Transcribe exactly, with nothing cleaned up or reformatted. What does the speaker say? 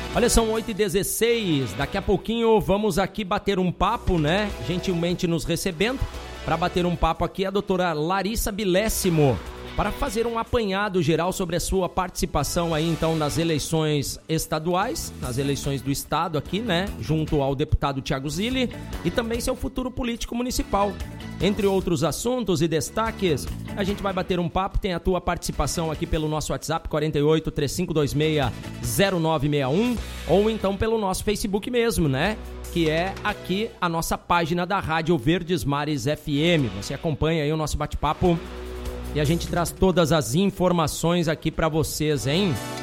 Olha, são oito e dezesseis, daqui a pouquinho vamos aqui bater um papo, né? Gentilmente nos recebendo para bater um papo aqui a doutora Larissa Bilésimo, para fazer um apanhado geral sobre a sua participação aí então nas eleições estaduais, nas eleições do estado aqui, né? Junto ao deputado Thiago Zilli e também seu futuro político municipal. Entre outros assuntos e destaques, a gente vai bater um papo, tem a tua participação aqui pelo nosso WhatsApp quarenta e oito, três cinco dois seis, zero nove seis um ou então pelo nosso Facebook mesmo, né? Que é aqui a nossa página da Rádio Verdes Mares F M. Você acompanha aí o nosso bate-papo e a gente traz todas as informações aqui para vocês, hein?